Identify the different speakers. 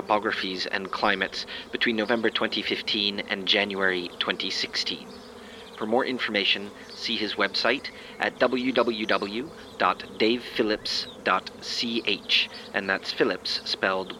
Speaker 1: topographies and climates between November 2015 and January 2016. For more information, see his website at www.davephillips.ch, and that's Phillips spelled